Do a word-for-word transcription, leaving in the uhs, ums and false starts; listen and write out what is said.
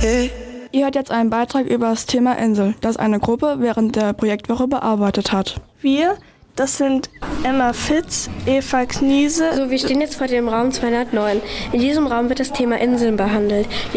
Ihr hört jetzt einen Beitrag über das Thema Insel, das eine Gruppe während der Projektwoche bearbeitet hat. Wir, das sind Emma Fitz, Eva Kniese. So, wir stehen jetzt vor dem Raum zweihundertneun. In diesem Raum wird das Thema Inseln behandelt.